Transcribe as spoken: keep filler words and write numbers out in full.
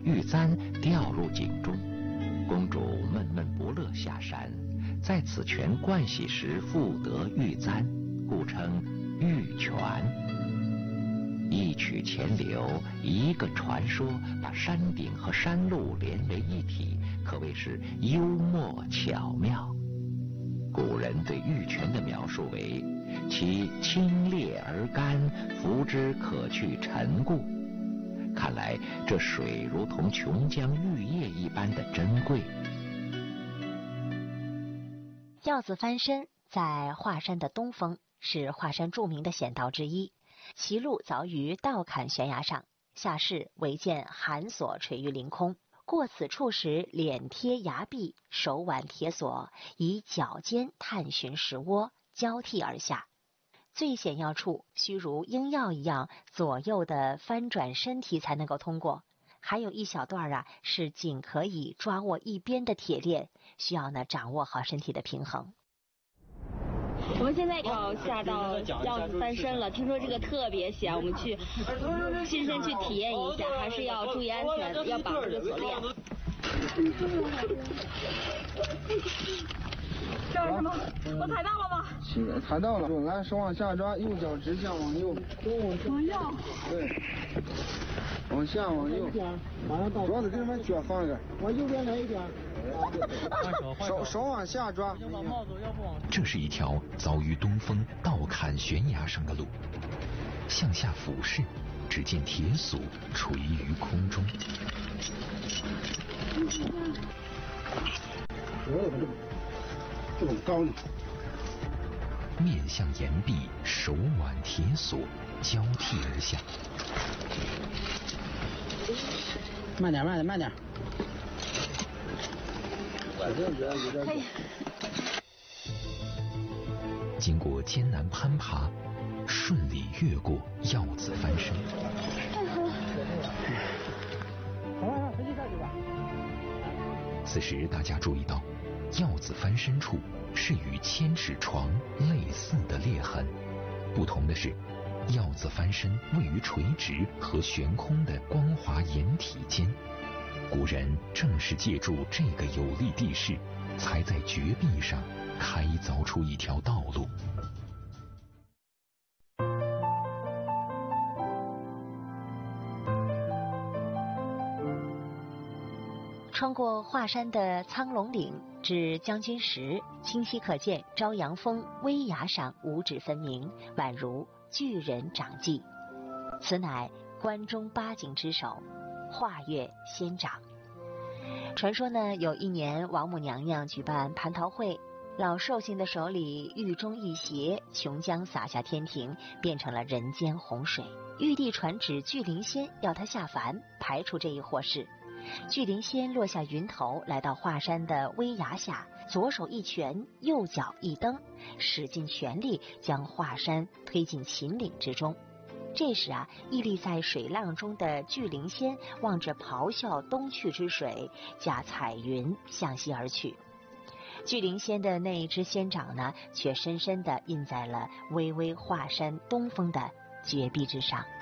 玉簪掉入井中，公主闷闷不乐下山，在此泉盥洗时复得玉簪，故称玉泉。一曲钱流，一个传说，把山顶和山路连为一体，可谓是幽默巧妙。古人对玉泉的描述为其清冽而甘，浮之可去尘故。看来这水如同琼浆玉液一般的珍贵。 药子翻身在华山的东峰，是华山著名的险道之一。其路凿于倒坎悬崖上，下势唯见寒索垂于凌空。过此处时，脸贴崖壁，手挽铁索，以脚尖探寻石窝，交替而下。最险要处，须如鹰鹞一样左右的翻转身体才能够通过。还有一小段啊，是仅可以抓握一边的铁链，需要呢掌握好身体的平衡。 我们现在要下到药子翻身了，听说这个特别险，我们去亲身去体验一下，还是要注意安全，要绑这个锁链。叫什么？我踩到了吗？ 是踩到了。来，手往下抓，右脚直向往右。 往右。 对。往下往右。主要是给你们脚放一个。往右边来一点。手手往下抓。 这是一条凿于东峰倒坎悬崖上的路，向下俯视，只见铁索垂于空中。 这么高呢？ 面向岩壁，手挽铁索，交替而下。 慢点，慢点，慢点。 嘿。 经过艰难攀爬，顺利越过药子翻身。此时大家注意到，药子翻身处是与千尺床类似的裂痕，不同的是，药子翻身位于垂直和悬空的光滑岩体间。古人正是借助这个有利地势，才在绝壁上开凿出一条道路。 穿过华山的苍龙岭至将军石，清晰可见朝阳峰危崖上五指分明，宛如巨人掌迹。此乃关中八景之首，华岳仙掌。传说呢，有一年王母娘娘举办蟠桃会，老寿星的手里玉钟一斜，琼浆洒下天庭，变成了人间洪水。玉帝传旨巨灵仙要他下凡，排除这一祸事。巨灵仙落下云头，来到华山的危崖下，左手一拳，右脚一蹬，使尽全力将华山推进秦岭之中。这时啊，屹立在水浪中的巨灵仙望着咆哮东去之水，驾彩云向西而去。巨灵仙的那一只仙掌呢，却深深地印在了巍巍华山东峰的绝壁之上。